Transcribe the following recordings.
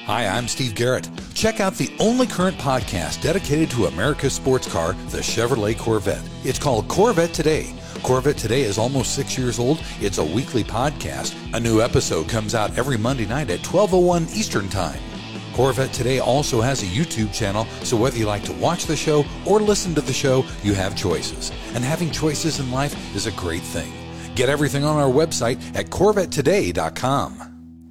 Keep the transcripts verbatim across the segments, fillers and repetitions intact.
Hi, I'm Steve Garrett. Check out the only current podcast dedicated to America's sports car, the Chevrolet Corvette. It's called Corvette Today. Corvette Today is almost six years old. It's a weekly podcast. A new episode comes out every Monday night at twelve oh one Eastern Time. Corvette Today also has a YouTube channel, so whether you like to watch the show or listen to the show, you have choices. And having choices in life is a great thing. Get everything on our website at corvette today dot com.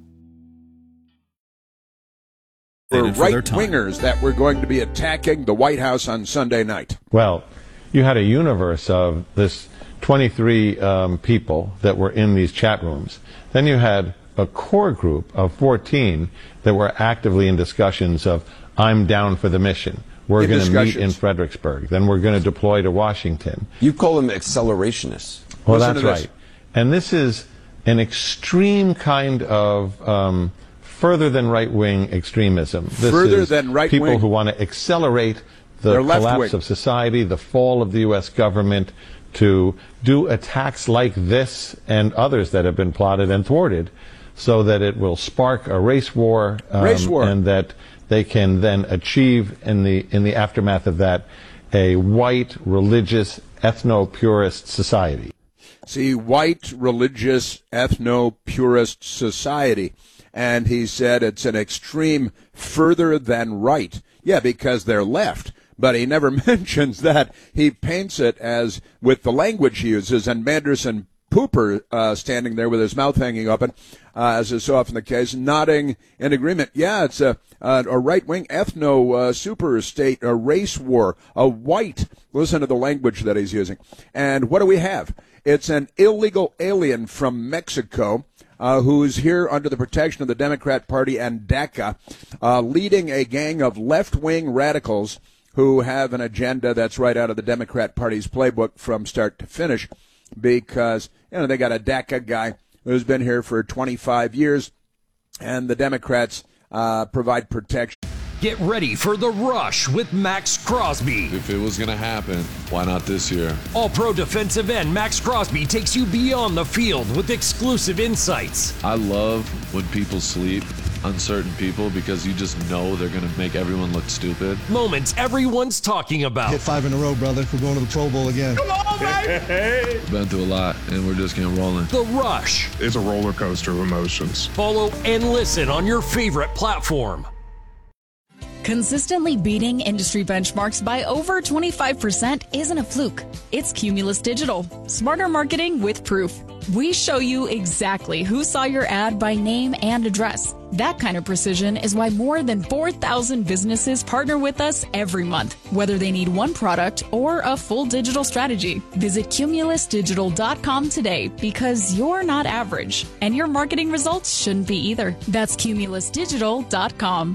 For right-wingers that were going to be attacking the White House on Sunday night. Well, you had a universe of this twenty-three um, people that were in these chat rooms. Then you had a core group of fourteen that were actively in discussions of, I'm down for the mission. We're going to meet in Fredericksburg. Then we're going to deploy to Washington. You call them accelerationists. Well, Listen that's right. And this is an extreme kind of um, further than right-wing extremism. This Further is than right-wing. people who want to accelerate the They're collapse left-wing. of society, the fall of the U S government, to do attacks like this and others that have been plotted and thwarted so that it will spark a race war, um, Race war. and that they can then achieve in the in the aftermath of that a white, religious, ethno-purist society. See, white, religious, ethno-purist society. And he said it's an extreme further than right. Yeah, because they're left. But he never mentions that. He paints it as, with the language he uses, and Manderson Pooper uh, standing there with his mouth hanging open, uh, as is so often the case, nodding in agreement. Yeah, it's a, a, a right-wing ethno uh, super state, a race war, a white. Listen to the language that he's using. And what do we have? It's an illegal alien from Mexico uh, who's here under the protection of the Democrat Party and DACA, uh, leading a gang of left-wing radicals who have an agenda that's right out of the Democrat Party's playbook from start to finish, because, you know, they got a DACA guy who's been here for twenty-five years, and the Democrats uh, provide protection. Get ready for The Rush with Max Crosby. If it was going to happen, why not this year? All-pro defensive end Max Crosby takes you beyond the field with exclusive insights. I love when people sleep on certain people because you just know they're going to make everyone look stupid. Moments everyone's talking about. Hit five in a row, brother. We're going to the Pro Bowl again. Come on, baby! Been through a lot, and we're just getting rolling. The Rush. It's a roller coaster of emotions. Follow and listen on your favorite platform. Consistently beating industry benchmarks by over twenty-five percent isn't a fluke. It's Cumulus Digital. Smarter marketing with proof. We show you exactly who saw your ad by name and address. That kind of precision is why more than four thousand businesses partner with us every month, whether they need one product or a full digital strategy. Visit cumulus digital dot com today, because you're not average, and your marketing results shouldn't be either. That's cumulus digital dot com.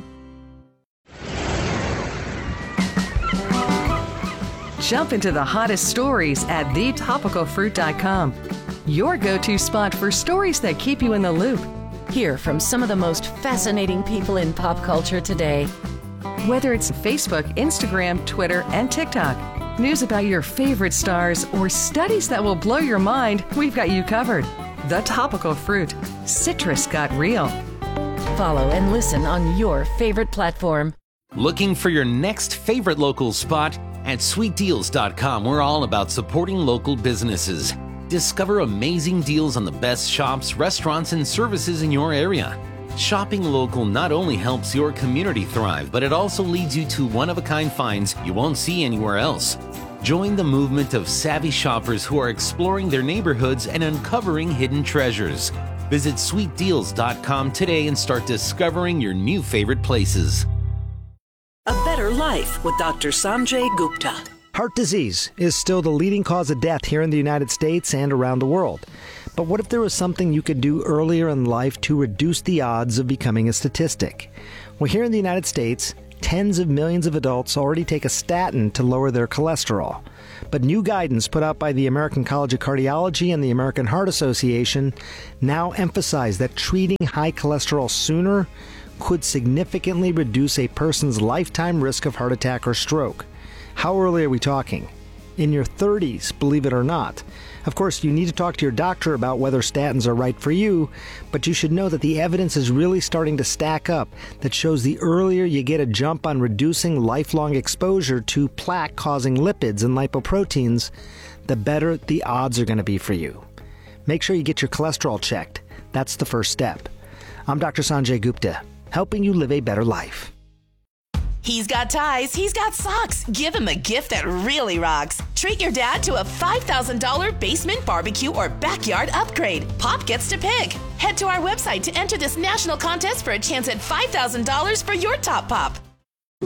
Jump into the hottest stories at the topical fruit dot com. Your go-to spot for stories that keep you in the loop. Hear from some of the most fascinating people in pop culture today. Whether it's Facebook, Instagram, Twitter, and TikTok, news about your favorite stars, or studies that will blow your mind, we've got you covered. The Topical Fruit. Citrus got real. Follow and listen on your favorite platform. Looking for your next favorite local spot? At sweet deals dot com, we're all about supporting local businesses. Discover amazing deals on the best shops, restaurants, and services in your area. Shopping local not only helps your community thrive, but it also leads you to one-of-a-kind finds you won't see anywhere else. Join the movement of savvy shoppers who are exploring their neighborhoods and uncovering hidden treasures. Visit sweet deals dot com today and start discovering your new favorite places. A Better Life with Doctor Sanjay Gupta. Heart disease is still the leading cause of death here in the United States and around the world. But what if there was something you could do earlier in life to reduce the odds of becoming a statistic? Well, here in the United States, tens of millions of adults already take a statin to lower their cholesterol. But new guidance put out by the American College of Cardiology and the American Heart Association now emphasize that treating high cholesterol sooner could significantly reduce a person's lifetime risk of heart attack or stroke. How early are we talking? in your thirties, believe it or not. Of course, you need to talk to your doctor about whether statins are right for you, but you should know that the evidence is really starting to stack up that shows the earlier you get a jump on reducing lifelong exposure to plaque-causing lipids and lipoproteins, the better the odds are going to be for you. Make sure you get your cholesterol checked. That's the first step. I'm Doctor Sanjay Gupta, helping you live a better life. He's got ties, he's got socks. Give him a gift that really rocks. Treat your dad to a five thousand dollars basement barbecue or backyard upgrade. Pop gets to pick. Head to our website to enter this national contest for a chance at five thousand dollars for your top pop.